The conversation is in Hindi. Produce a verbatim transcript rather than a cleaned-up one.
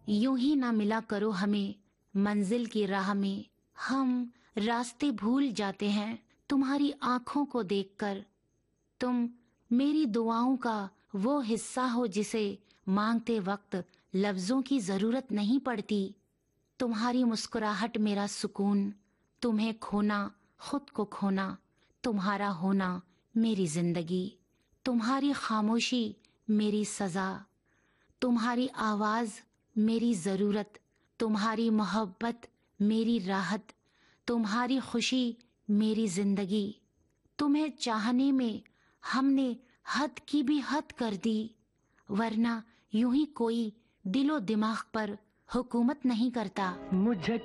यूं ही ना मिला करो हमें मंजिल की राह में। हम रास्ते भूल जाते हैं तुम्हारी आंखों को देखकर। तुम मेरी दुआओं का वो हिस्सा हो जिसे मांगते वक्त लफ्जों की जरूरत नहीं पड़ती। तुम्हारी मुस्कुराहट मेरा सुकून, तुम्हें खोना खुद को खोना, तुम्हारा होना मेरी जिंदगी, तुम्हारी खामोशी मेरी सजा, तुम्हारी आवाज मेरी जरूरत, तुम्हारी मोहब्बत मेरी राहत, तुम्हारी खुशी मेरी जिंदगी। तुम्हें चाहने में हमने हद की भी हद कर दी, वरना यूं ही कोई दिलो दिमाग पर हुकूमत नहीं करता। मुझे